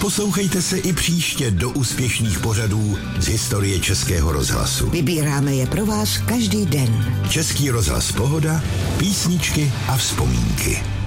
Poslouchejte se i příště do úspěšných pořadů z historie Českého rozhlasu. Vybíráme je pro vás každý den. Český rozhlas Pohoda, písničky a vzpomínky.